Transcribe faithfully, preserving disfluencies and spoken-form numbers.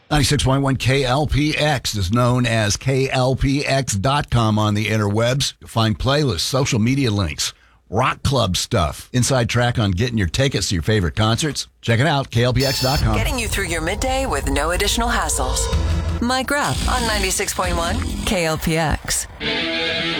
ninety-six point one K L P X is known as K L P X dot com on the interwebs. You'll find playlists, social media links, rock club stuff, inside track on getting your tickets to your favorite concerts. Check it out, K L P X dot com. Getting you through your midday with no additional hassles. Mike Graff on ninety-six point one K L P X.